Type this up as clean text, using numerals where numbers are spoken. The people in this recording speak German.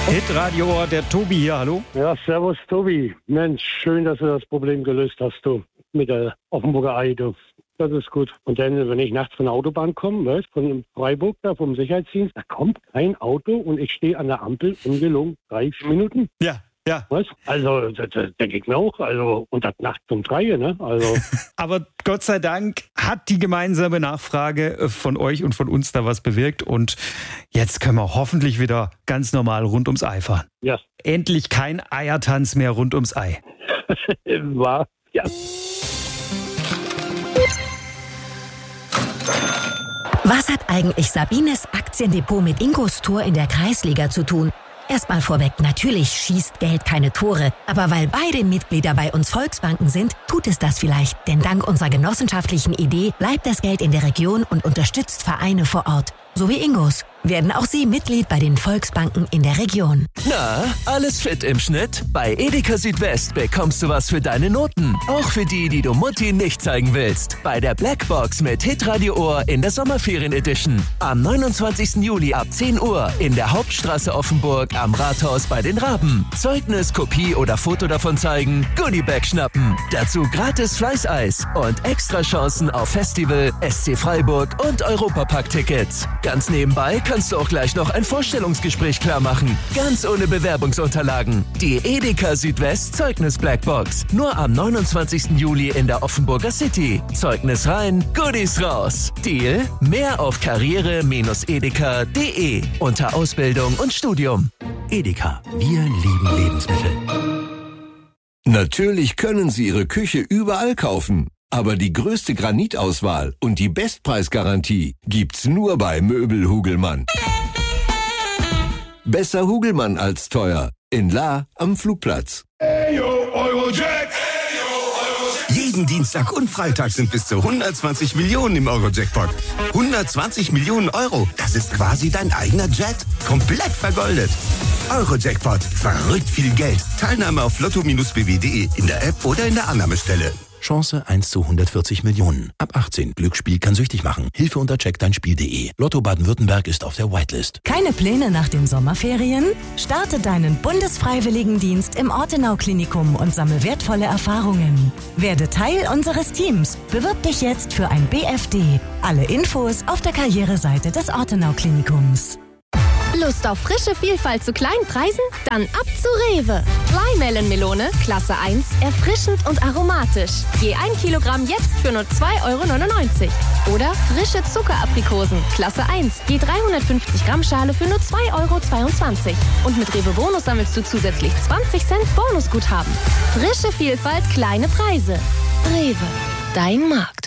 Hitradio, der Tobi hier, hallo. Ja, servus Tobi. Mensch, schön, dass du das Problem gelöst hast, du, mit der Offenburger Ei, du. Das ist gut. Und dann, wenn ich nachts von der Autobahn komme, weißt, von Freiburg, da vom Sicherheitsdienst, da kommt kein Auto und ich stehe an der Ampel ungelogen 3-4 Minuten. Ja. Was? Also, das denke ich mir auch. Also, und das nachts um 3, ne? Also. Aber Gott sei Dank hat die gemeinsame Nachfrage von euch und von uns da was bewirkt. Und jetzt können wir hoffentlich wieder ganz normal rund ums Ei fahren. Ja. Endlich kein Eiertanz mehr rund ums Ei. War, ja. Was hat eigentlich Sabines Aktiendepot mit Ingos Tor in der Kreisliga zu tun? Erstmal vorweg, natürlich schießt Geld keine Tore. Aber weil beide Mitglieder bei uns Volksbanken sind, tut es das vielleicht. Denn dank unserer genossenschaftlichen Idee bleibt das Geld in der Region und unterstützt Vereine vor Ort. So wie Ingos. Werden auch Sie Mitglied bei den Volksbanken in der Region. Na, alles fit im Schnitt? Bei Edeka Südwest bekommst du was für deine Noten. Auch für die, die du Mutti nicht zeigen willst. Bei der Blackbox mit Hitradio Ohr in der Sommerferien-Edition. Am 29. Juli ab 10 Uhr in der Hauptstraße Offenburg am Rathaus bei den Raben. Zeugnis, Kopie oder Foto davon zeigen, Goodiebag schnappen. Dazu gratis Fleißeis und extra Chancen auf Festival, SC Freiburg und Europapark-Tickets. Ganz nebenbei kannst du auch gleich noch ein Vorstellungsgespräch klarmachen. Ganz ohne Bewerbungsunterlagen. Die Edeka Südwest Zeugnis Blackbox. Nur am 29. Juli in der Offenburger City. Zeugnis rein, Goodies raus. Deal? Mehr auf karriere-edeka.de unter Ausbildung und Studium. Edeka, wir lieben Lebensmittel. Natürlich können Sie Ihre Küche überall kaufen. Aber die größte Granitauswahl und die Bestpreisgarantie gibt's nur bei Möbel Hugelmann. Besser Hugelmann als teuer. In La am Flugplatz. Jeden Dienstag und Freitag sind bis zu 120 Millionen im Euro-Jackpot. 120 Millionen Euro, das ist quasi dein eigener Jet. Komplett vergoldet. Euro-Jackpot, verrückt viel Geld. Teilnahme auf lotto-bw.de in der App oder in der Annahmestelle. Chance 1 zu 140 Millionen. Ab 18. Glücksspiel kann süchtig machen. Hilfe unter checkdeinspiel.de. Lotto Baden-Württemberg ist auf der Whitelist. Keine Pläne nach den Sommerferien? Starte deinen Bundesfreiwilligendienst im Ortenau-Klinikum und sammle wertvolle Erfahrungen. Werde Teil unseres Teams. Bewirb dich jetzt für ein BFD. Alle Infos auf der Karriereseite des Ortenau-Klinikums. Lust auf frische Vielfalt zu kleinen Preisen? Dann ab zu Rewe. Flymelon-Melone, Klasse 1, erfrischend und aromatisch. Je 1 Kilogramm jetzt für nur 2,99 €. Oder frische Zuckeraprikosen, Klasse 1, je 350 Gramm Schale für nur 2,22 €. Und mit Rewe Bonus sammelst du zusätzlich 20 Cent Bonusguthaben. Frische Vielfalt, kleine Preise. Rewe, dein Markt.